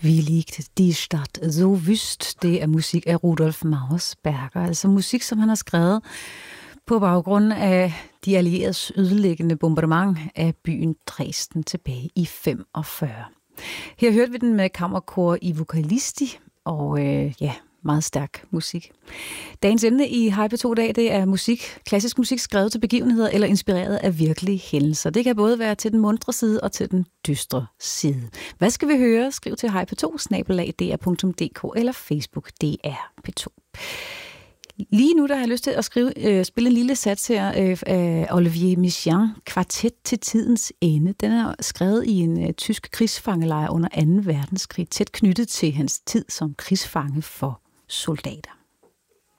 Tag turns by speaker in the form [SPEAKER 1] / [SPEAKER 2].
[SPEAKER 1] Wie liegt die Stadt so wüst? Det er musik af Rudolf Mausberger, altså musik, som han har skrevet på baggrund af de allieredes ødelæggende bombardement af byen Dresden tilbage i 45. Her hørte vi den med kammerkor i Vokalisti, og meget stærk musik. Dagens emne i Hyper 2 det er musik, klassisk musik skrevet til begivenheder eller inspireret af virkelige hændelser. Det kan både være til den muntre side og til den dystre side. Hvad skal vi høre? Skriv til hyper2@dr.dk eller Facebook DR P2. Lige nu der har jeg lyst til at spille en lille sats her af Olivier Messiaen, Kvartet til tidens ende. Den er skrevet i en tysk krigsfangelejr under 2. verdenskrig, tæt knyttet til hans tid som krigsfange for soldater.